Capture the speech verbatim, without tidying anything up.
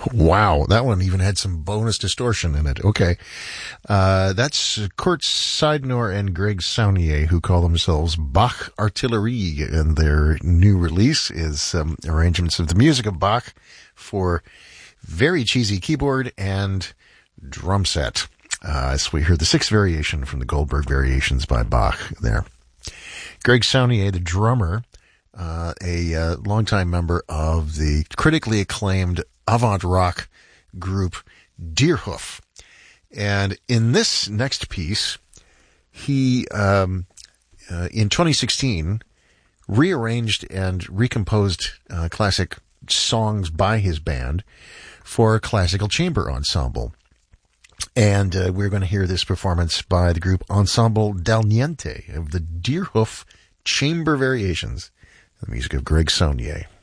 Wow, that one even had some bonus distortion in it. Okay. Uh, that's Kurt Seidnor and Greg Saunier, who call themselves Bach Artillerie, and their new release is um, arrangements of the music of Bach for very cheesy keyboard and drum set. Uh, so we heard the sixth variation from the Goldberg Variations by Bach there. Greg Saunier, the drummer, uh, a uh, longtime member of the critically acclaimed avant rock group Deerhoof. And in this next piece, he, um, uh, in twenty sixteen, rearranged and recomposed uh, classic songs by his band for a classical chamber ensemble. And uh, we're going to hear this performance by the group Ensemble Dal Niente of the Deerhoof Chamber Variations, the music of Greg Saunier.